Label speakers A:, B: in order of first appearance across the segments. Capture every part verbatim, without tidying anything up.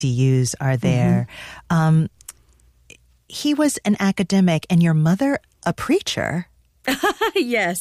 A: Us are there. Mm-hmm. Um, he was an academic and your mother a preacher.
B: Yes.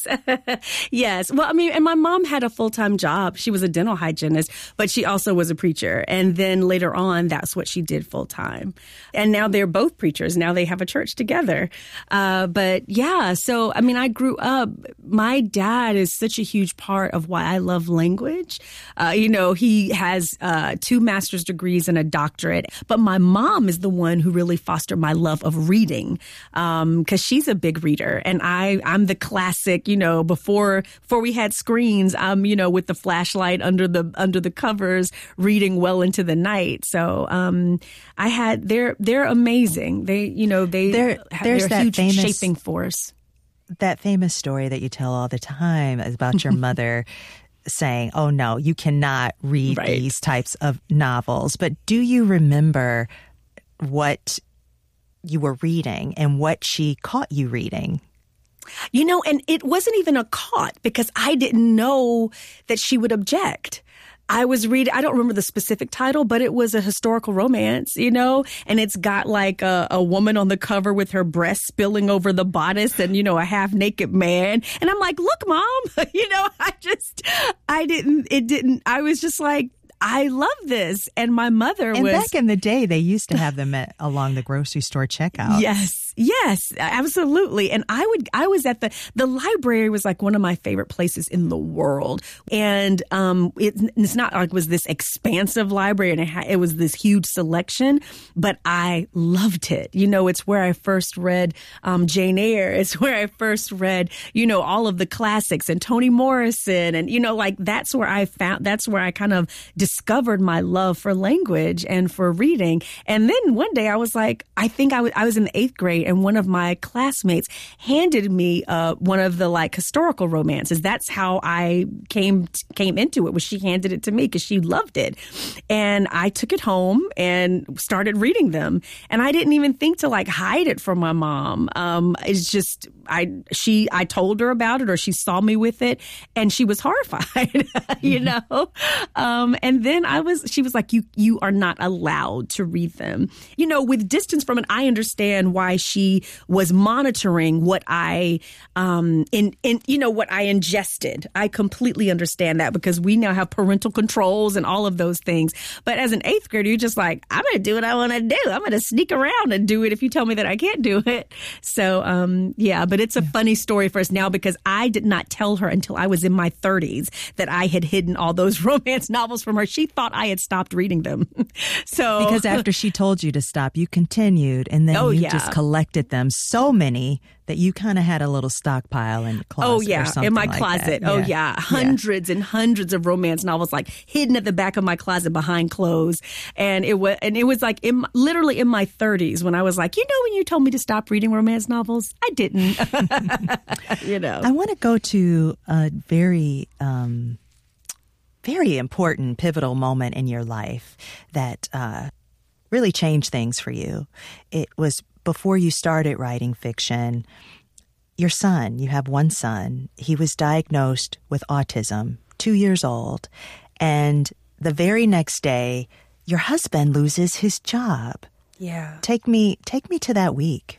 B: Yes. Well, I mean, and my mom had a full-time job. She was a dental hygienist, but she also was a preacher. And then later on, that's what she did full-time. And now they're both preachers. Now they have a church together. Uh, but yeah, so, I mean, I grew up, my dad is such a huge part of why I love language. Uh, you know, he has uh, two master's degrees and a doctorate, but my mom is the one who really fostered my love of reading, um, because she's a big reader. And I, I'm the classic, you know, before before we had screens, I'm, you know, with the flashlight under the under the covers, reading well into the night. So um, I had they're they're amazing. They, you know, they
A: there, there's
B: they're
A: that
B: a huge
A: famous,
B: shaping force.
A: That famous story that you tell all the time about your mother saying, "Oh no, you cannot read
B: right.
A: these types of novels." But do you remember what you were reading and what she caught you reading?
B: You know, and it wasn't even a caught because I didn't know that she would object. I was reading, I don't remember the specific title, but it was a historical romance, you know, and it's got like a, a woman on the cover with her breast spilling over the bodice and, you know, a half naked man. And I'm like, look, Mom, you know, I just, I didn't, it didn't, I was just like, I love this. And my mother
A: and
B: was.
A: And back in the day, they used to have them at, along the grocery store checkout.
B: Yes. Yes, absolutely. And I would, I was at the, the library was like one of my favorite places in the world. And um, it, it's not like it was this expansive library and it, ha- it was this huge selection, but I loved it. You know, it's where I first read um, Jane Eyre. It's where I first read, you know, all of the classics and Toni Morrison. And, you know, like that's where I found, that's where I kind of discovered my love for language and for reading. And then one day I was like, I think I, w- I was in the eighth grade and one of my classmates handed me uh, one of the like historical romances. That's how I came came into it, was she handed it to me because she loved it. And I took it home and started reading them. And I didn't even think to like hide it from my mom. Um, it's just, I she I told her about it or she saw me with it and she was horrified, you know? Um, and then I was, she was like, you, you are not allowed to read them. You know, with distance from it, I understand why she was monitoring what I, um, in, in, you know, what I ingested. I completely understand that because we now have parental controls and all of those things. But as an eighth grader, you're just like, I'm going to do what I want to do. I'm going to sneak around and do it if you tell me that I can't do it. So, um, yeah, but it's a yeah. funny story for us now because I did not tell her until I was in my thirties that I had hidden all those romance novels from her. She thought I had stopped reading them. So
A: because after she told you to stop, you continued and then
B: oh,
A: you
B: yeah.
A: just collected them, so many that you kind of had a little stockpile in the closet.
B: Oh, yeah,
A: or something
B: in my
A: like
B: closet.
A: That.
B: Oh,
A: yeah.
B: yeah. Hundreds yeah. and hundreds of romance novels like hidden at the back of my closet behind clothes. And it was and it was like in, literally in my thirties when I was like, you know, when you told me to stop reading romance novels, I didn't. You know,
A: I want to go to a very um, very important, pivotal moment in your life that uh, really changed things for you. It was before you started writing fiction. Your son, you have one son, he was diagnosed with autism, two years old. And the very next day, your husband loses his job.
B: Yeah.
A: Take me, take me to that week.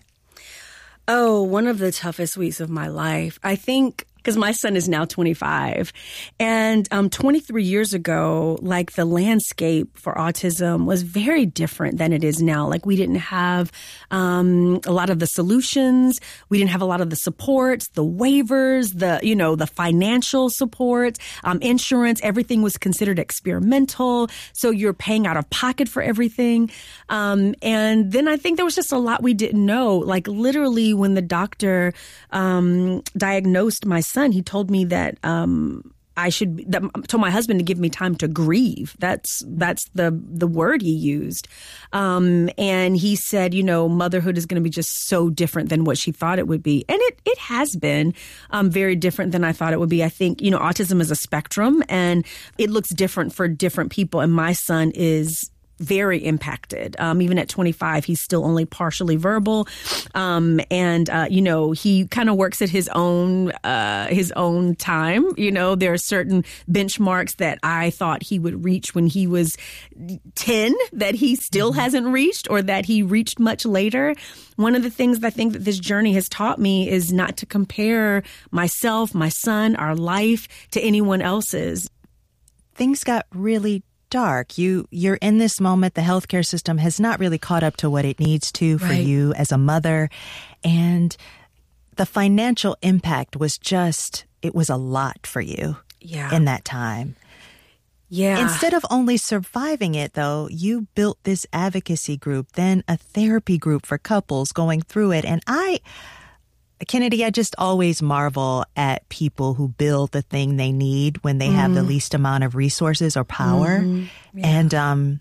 B: Oh, one of the toughest weeks of my life. I think because my son is now twenty-five. And um, twenty-three years ago, like the landscape for autism was very different than it is now. Like we didn't have um, a lot of the solutions. We didn't have a lot of the supports, the waivers, the, you know, the financial support, um, insurance. Everything was considered experimental. So you're paying out of pocket for everything. Um, and then I think there was just a lot we didn't know. Like literally when the doctor um, diagnosed my son, he told me that um, I should that, told my husband to give me time to grieve. That's that's the the word he used, um, and he said, you know, motherhood is going to be just so different than what she thought it would be, and it it has been um, very different than I thought it would be. I think, you know, autism is a spectrum, and it looks different for different people, and my son is very impacted. Um, even at twenty-five, he's still only partially verbal. Um, and, uh, you know, he kind of works at his own, uh, his own time. You know, there are certain benchmarks that I thought he would reach when he was ten that he still hasn't reached, or that he reached much later. One of the things that I think that this journey has taught me is not to compare myself, my son, our life to anyone else's.
A: Things got really dark. You, you're in this moment. The healthcare system has not really caught up to what it needs to for
B: Right.
A: you as a mother. And the financial impact was just, it was a lot for you
B: Yeah.
A: in that time.
B: Yeah.
A: Instead of only surviving it, though, you built this advocacy group, then a therapy group for couples going through it. And I, Kennedy, I just always marvel at people who build the thing they need when they mm. have the least amount of resources or power. Mm. Yeah. And um,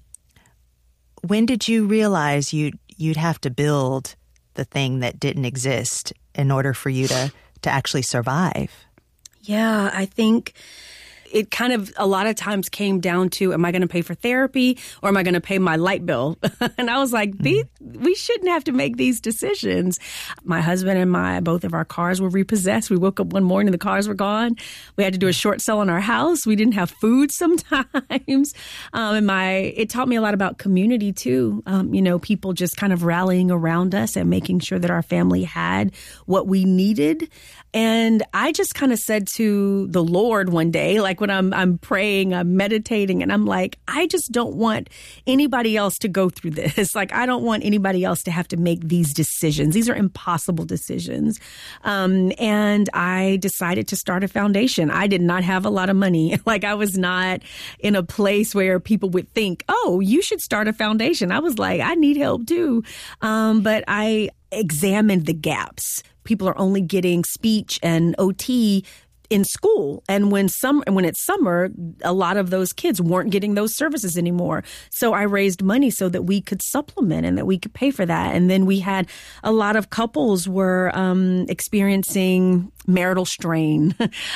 A: when did you realize you'd, you'd have to build the thing that didn't exist in order for you to, to actually survive?
B: Yeah, I think it kind of a lot of times came down to, am I going to pay for therapy or am I going to pay my light bill? And I was like, these, we shouldn't have to make these decisions. My husband and my, both of our cars were repossessed. We woke up one morning, the cars were gone. We had to do a short sale on our house. We didn't have food sometimes. Um, and my, it taught me a lot about community too. Um, you know, people just kind of rallying around us and making sure that our family had what we needed. And I just kind of said to the Lord one day, like when I'm I'm praying, I'm meditating, and I'm like, I just don't want anybody else to go through this. Like, I don't want anybody else to have to make these decisions. These are impossible decisions. Um, and I decided to start a foundation. I did not have a lot of money. Like, I was not in a place where people would think, oh, you should start a foundation. I was like, I need help too. Um, but I examined the gaps. People are only getting speech and O T in school. And when some, when it's summer, a lot of those kids weren't getting those services anymore. So I raised money so that we could supplement and that we could pay for that. And then we had a lot of couples were um, experiencing marital strain,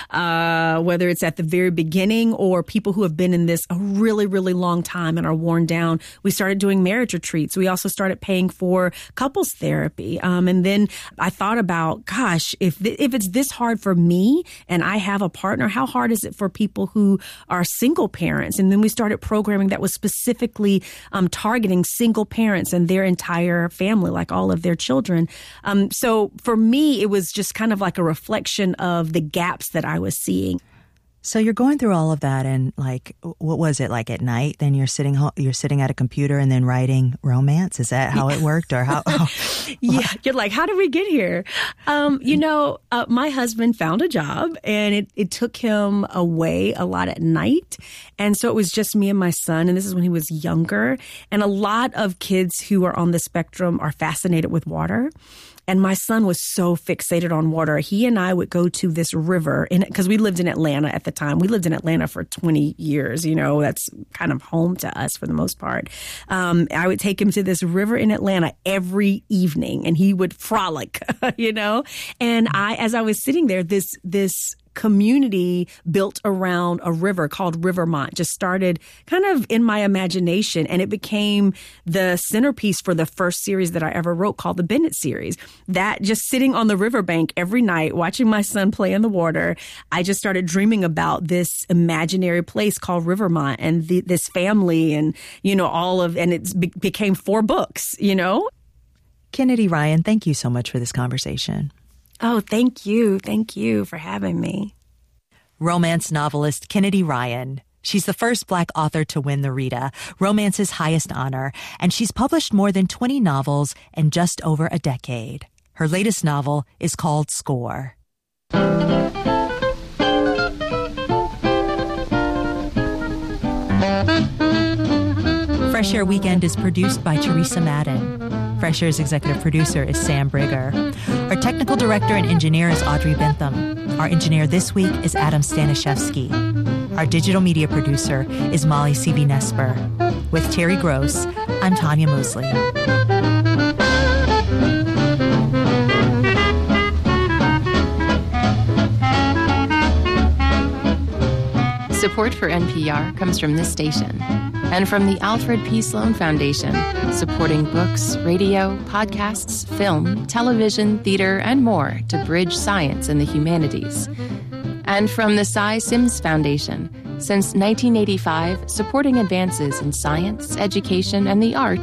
B: uh, whether it's at the very beginning or people who have been in this a really, really long time and are worn down. We started doing marriage retreats. We also started paying for couples therapy. Um, and then I thought about, gosh, if th- if it's this hard for me and I have a partner, how hard is it for people who are single parents? And then we started programming that was specifically um, targeting single parents and their entire family, like all of their children. Um, so for me, it was just kind of like a reflection of the gaps that I was seeing.
A: So you're going through all of that, and like, what was it like at night? Then you're sitting, ho- you're sitting at a computer and then writing romance. Is that how it worked, or how? Oh,
B: yeah, you're like, how did we get here? Um, you know, uh, my husband found a job, and it it took him away a lot at night, and so it was just me and my son. And this is when he was younger. And a lot of kids who are on the spectrum are fascinated with water. And my son was so fixated on water. He and I would go to this river, because we lived in Atlanta at the time. We lived in Atlanta for twenty years. You know, that's kind of home to us for the most part. Um, I would take him to this river in Atlanta every evening, and he would frolic, you know. And I, as I was sitting there, this this community built around a river called Rivermont just started kind of in my imagination, and it became the centerpiece for the first series that I ever wrote called the Bennett series. That just sitting on the riverbank every night, watching my son play in the water, I just started dreaming about this imaginary place called Rivermont and the, this family and, you know, all of, and it be- became four books, you know?
A: Kennedy Ryan, thank you so much for this conversation.
B: Oh, thank you. Thank you for having me.
A: Romance novelist Kennedy Ryan. She's the first Black author to win the Rita, romance's highest honor, and she's published more than twenty novels in just over a decade. Her latest novel is called Score. Fresh Air Weekend is produced by Teresa Madden. Fresh Air's executive producer is Sam Brigger. Our technical director and engineer is Audrey Bentham. Our engineer this week is Adam Staniszewski. Our digital media producer is Molly Seavy-Nesper. With Terry Gross, I'm Tanya Mosley.
C: Support for N P R comes from this station And from the Alfred P. Sloan Foundation, supporting books, radio, podcasts, film, television, theater, and more to bridge science and the humanities. And from the Cy Sims Foundation, since nineteen eighty-five, supporting advances in science, education, and the arts